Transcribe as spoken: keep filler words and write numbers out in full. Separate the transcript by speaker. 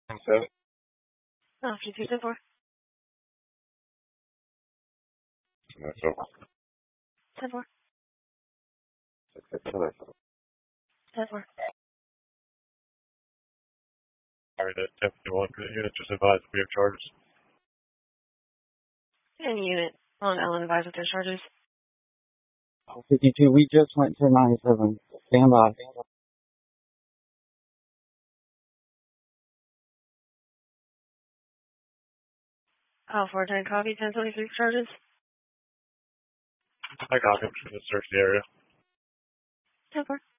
Speaker 1: ten seven.
Speaker 2: Oh, fifty-two, ten four.
Speaker 1: That's over.
Speaker 2: ten four.
Speaker 1: six six seven.
Speaker 2: ten four.
Speaker 1: Sorry, that ten fifty-one unit just advised we have charges.
Speaker 2: And unit on Ellen advised with their charges.
Speaker 3: fifty-two, we just went to ninety-seven. Stand by.
Speaker 2: Oh, four ten copy, ten twenty-three charges.
Speaker 1: I got him to search the area.
Speaker 2: ten four.